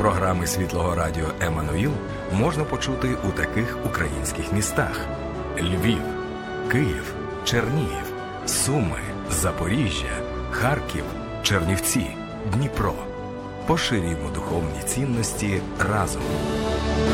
Програми Світлого радіо «Еммануїл» можна почути у таких українських містах: Львів, Київ, Чернігів, Суми, Запоріжжя, Харків, Чернівці, Дніпро. Поширюємо духовні цінності разом.